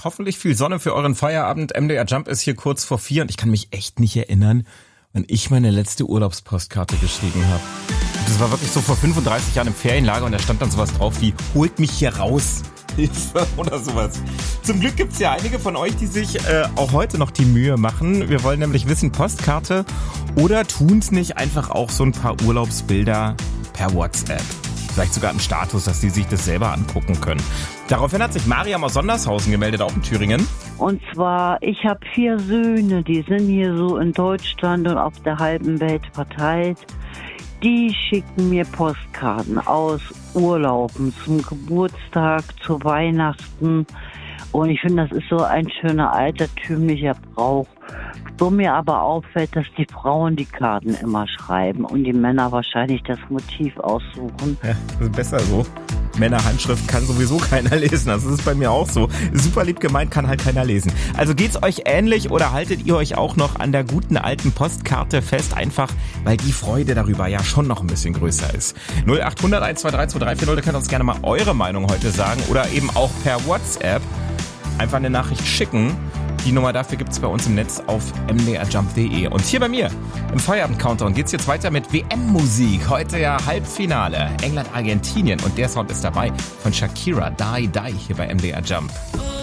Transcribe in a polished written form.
und hoffentlich viel Sonne für euren Feierabend. MDR Jump ist hier kurz vor 4 und ich kann mich echt nicht erinnern, wann ich meine letzte Urlaubspostkarte geschrieben habe. Das war wirklich so vor 35 Jahren im Ferienlager und da stand dann sowas drauf wie, holt mich hier raus, Hilfe oder sowas. Zum Glück gibt's ja einige von euch, die sich auch heute noch die Mühe machen. Wir wollen nämlich wissen, Postkarte oder tun's nicht einfach auch so ein paar Urlaubsbilder per WhatsApp. Vielleicht sogar im Status, dass die sich das selber angucken können. Daraufhin hat sich Mariam aus Sondershausen gemeldet, auch in Thüringen. Und zwar, ich habe 4 Söhne, die sind hier so in Deutschland und auf der halben Welt verteilt. Die schicken mir Postkarten aus Urlauben zum Geburtstag, zu Weihnachten. Und ich finde, das ist so ein schöner altertümlicher Brauch. Wo mir aber auffällt, dass die Frauen die Karten immer schreiben und die Männer wahrscheinlich das Motiv aussuchen. Ja, das ist besser so. Männerhandschrift kann sowieso keiner lesen. Das ist bei mir auch so. Super lieb gemeint, kann halt keiner lesen. Also geht's euch ähnlich oder haltet ihr euch auch noch an der guten alten Postkarte fest? Einfach, weil die Freude darüber ja schon noch ein bisschen größer ist. 0800 123 2340, ihr könnt uns gerne mal eure Meinung heute sagen oder eben auch per WhatsApp einfach eine Nachricht schicken. Die Nummer dafür gibt's bei uns im Netz auf mdrjump.de. Und hier bei mir im Feierabend-Countdown geht's jetzt weiter mit WM-Musik. Heute ja Halbfinale. England, Argentinien. Und der Sound ist dabei von Shakira, Die Die, hier bei MDR Jump.